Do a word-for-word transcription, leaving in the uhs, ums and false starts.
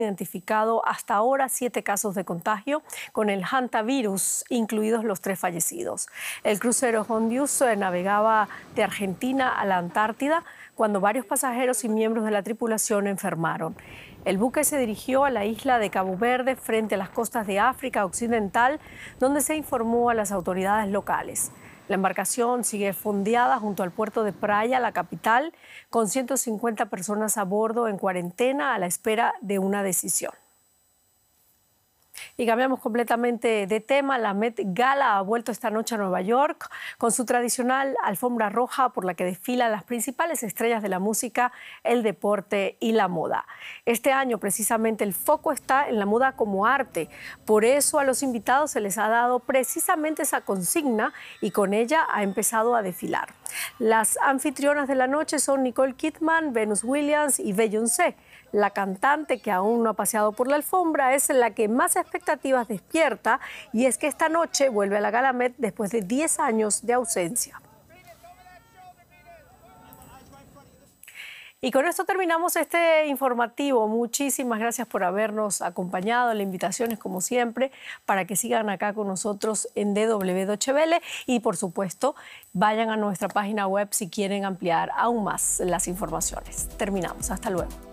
identificado hasta ahora siete casos de contagio con el hantavirus, incluidos los tres fallecidos. El crucero Hondius navegaba de Argentina a la Antártida cuando varios pasajeros y miembros de la tripulación enfermaron. El buque se dirigió a la isla de Cabo Verde, frente a las costas de África Occidental, donde se informó a las autoridades locales. La embarcación sigue fondeada junto al puerto de Praia, la capital, con ciento cincuenta personas a bordo en cuarentena a la espera de una decisión. Y cambiamos completamente de tema. La Met Gala ha vuelto esta noche a Nueva York con su tradicional alfombra roja por la que desfilan las principales estrellas de la música, el deporte y la moda. Este año precisamente el foco está en la moda como arte. Por eso a los invitados se les ha dado precisamente esa consigna y con ella ha empezado a desfilar. Las anfitrionas de la noche son Nicole Kidman, Venus Williams y Beyoncé. La cantante, que aún no ha paseado por la alfombra, es la que más expectativas despierta, y es que esta noche vuelve a la Gala Met después de diez años de ausencia. Y con esto terminamos este informativo. Muchísimas gracias por habernos acompañado. La invitación es, como siempre, para que sigan acá con nosotros en D W Deutsche Welle y, por supuesto, vayan a nuestra página web si quieren ampliar aún más las informaciones. Terminamos. Hasta luego.